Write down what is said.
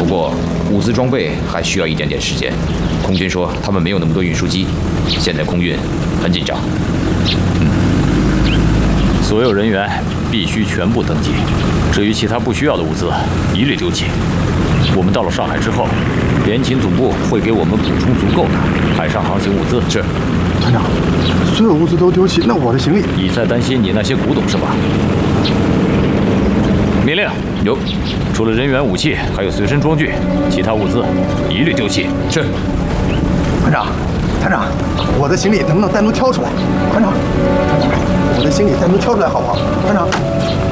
不过物资装备还需要一点点时间。空军说他们没有那么多运输机，现在空运很紧张。 所有人员必须全部登记，至于其他不需要的物资，一律丢弃。我们到了上海之后，联勤总部会给我们补充足够的海上航行物资。 是， 团长，所有物资都丢弃，那我的行李？ 你在担心你那些古董是吧？命令有， 除了人员、武器，还有随身装具，其他物资一律丢弃。 是， 团长，我的行李能不能单独挑出来？团长，我的行李单独挑出来好不好？团长。